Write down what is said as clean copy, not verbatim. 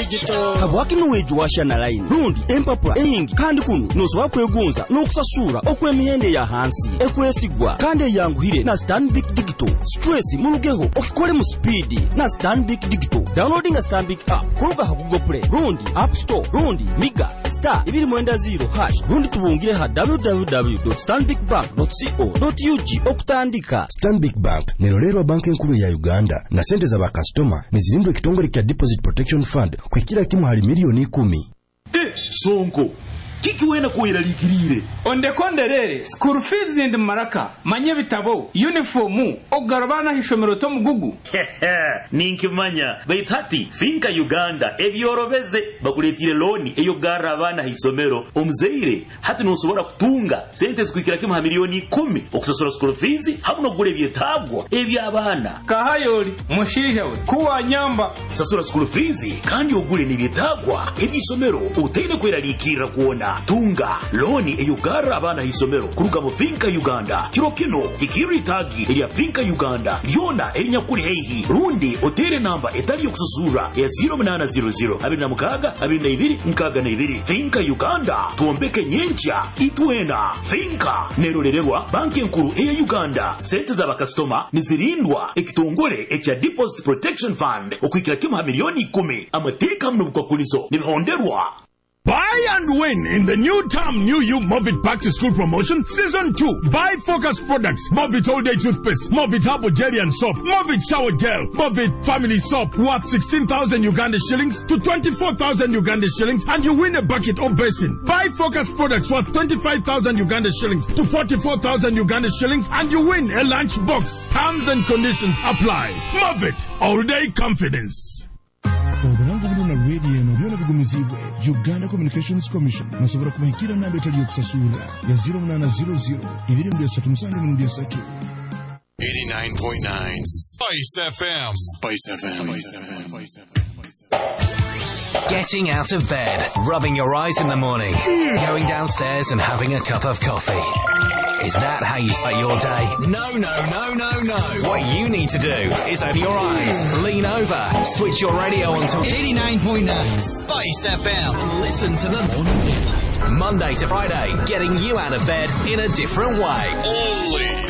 digital habwaki nuweju washana line rundi empapula eyingi kandi kuno nosobola kwegonza n'okusasura okw'emihende ya hansi ekwesigwa kandi eyanguhire na Stanbic Digital. Stress mulugeho okikole mu speed na Stanbic Digital. Downloading a Stanbic app kuluka ha Google Play rundi App Store rundi Miga *210# rundi tubungire ha www.stanbicbank.co.ug okutandika. Stanbic Bank nerolero banki enkulu ya Uganda na sente za bakastoma nezirindwa ekitongole kya Deposit Protection Fund kwekira kimu hali milioni 10. Sonko kiki wena kuiralikirire ondekonderere school fees and maraka manye bitabo uniform ogarabana hishomero to mugugu ninkimanya baitati finka Uganda ebyorobeze bakuletire loan eyo garabana hisomero omzeire hati nosobora kutunga sente zikwikira kimu milioni 10 okusasura school fees habuno gule byetagwa ebyabana kahayoli mushija we kuwa nyamba sasura school fees kandi ogule nibyetagwa ebisomero utende kwiralikira kuona tunga loni eyugara abana hisomero kuruga mu finka Uganda kirokino ikiritagi eya finka Uganda yona elinyakuri heihi rundi otere namba etali yokusuzura ya 0800 abinamukaga abinayibiri nkaga nayibiri finka Uganda tuombeke nyencha itwena finka nerorererwa banki nkuru eya Uganda sente za bakastoma nizirindwa ekitongole ekya Deposit Protection Fund okwikira kimu milioni 10 amateka mno bukakulizo nibihonderwa. Buy and win in the new term New You Movit Back to School promotion season 2. Buy Focus products, Movit All Day Toothpaste, Movit Herbal Jelly and Soap, Movit Shower Gel, Movit Family Soap worth 16,000 Uganda shillings to 24,000 Uganda shillings and you win a bucket or basin. Buy Focus products worth 25,000 Uganda shillings to 44,000 Uganda shillings and you win a lunch box. Terms and conditions apply. Movit All Day Confidence. Obulango buluna radio eno byona bigumizibwe Uganda Communications Commission nasobora kumahikira namba etali yokusasula ya 0800 237 89.9 Spice FM. Spice FM. Getting out of bed, rubbing your eyes in the morning, going downstairs and having a cup of coffee. Is that how you start your day? No. What you need to do is open your eyes, lean over, switch your radio onto 89.9 Spice FM and listen to the Morning Demo. Monday to Friday, getting you out of bed in a different way. Only